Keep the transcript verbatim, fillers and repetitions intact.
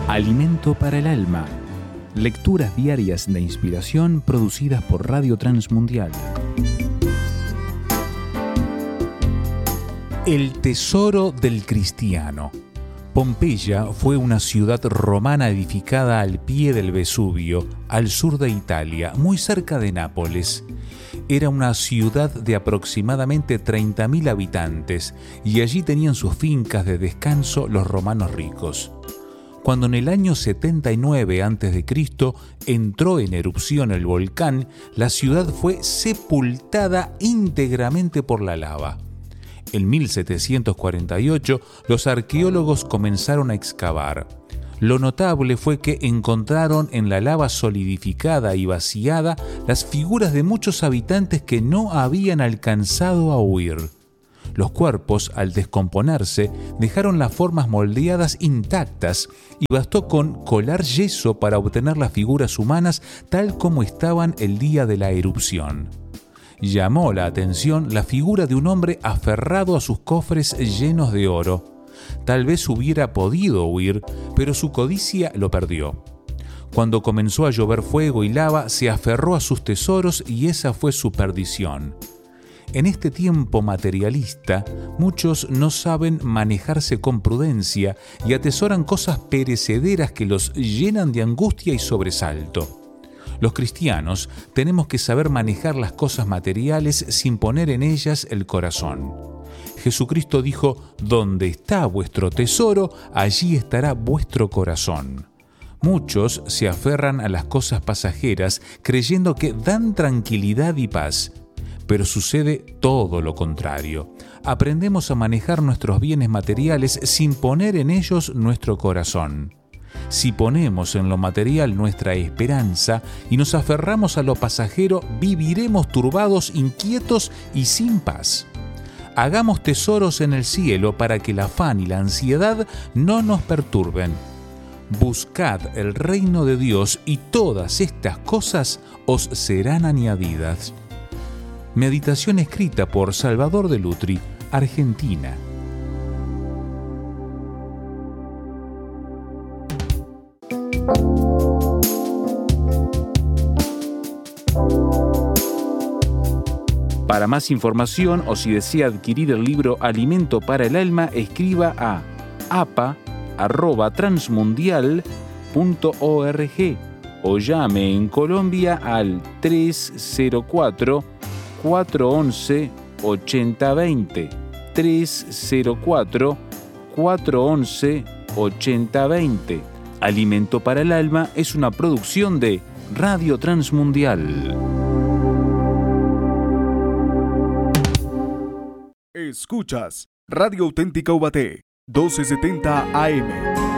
Alimento para el alma. Lecturas diarias de inspiración producidas por Radio Transmundial. El tesoro del cristiano. Pompeya fue una ciudad romana edificada al pie del Vesubio, al sur de Italia, muy cerca de Nápoles. Era una ciudad de aproximadamente treinta mil habitantes y allí tenían sus fincas de descanso los romanos ricos. Cuando en el año setenta y nueve antes de Cristo entró en erupción el volcán, la ciudad fue sepultada íntegramente por la lava. En mil setecientos cuarenta y ocho, los arqueólogos comenzaron a excavar. Lo notable fue que encontraron en la lava solidificada y vaciada las figuras de muchos habitantes que no habían alcanzado a huir. Los cuerpos, al descomponerse, dejaron las formas moldeadas intactas y bastó con colar yeso para obtener las figuras humanas tal como estaban el día de la erupción. Llamó la atención la figura de un hombre aferrado a sus cofres llenos de oro. Tal vez hubiera podido huir, pero su codicia lo perdió. Cuando comenzó a llover fuego y lava, se aferró a sus tesoros y esa fue su perdición. En este tiempo materialista, muchos no saben manejarse con prudencia y atesoran cosas perecederas que los llenan de angustia y sobresalto. Los cristianos tenemos que saber manejar las cosas materiales sin poner en ellas el corazón. Jesucristo dijo: «Donde está vuestro tesoro, allí estará vuestro corazón». Muchos se aferran a las cosas pasajeras creyendo que dan tranquilidad y paz, pero sucede todo lo contrario. Aprendemos a manejar nuestros bienes materiales sin poner en ellos nuestro corazón. Si ponemos en lo material nuestra esperanza y nos aferramos a lo pasajero, viviremos turbados, inquietos y sin paz. Hagamos tesoros en el cielo para que el afán y la ansiedad no nos perturben. Buscad el reino de Dios y todas estas cosas os serán añadidas. Meditación escrita por Salvador de Lutri, Argentina. Para más información o si desea adquirir el libro Alimento para el Alma, escriba a a p a arroba transmundial punto org o llame en Colombia al tres cero cuatro, cuatro once, ochenta veinte. tres cero cuatro, cuatro once, ochenta veinte. Alimento para el Alma es una producción de Radio Transmundial. Escuchas Radio Auténtica Ubaté, doce setenta A M.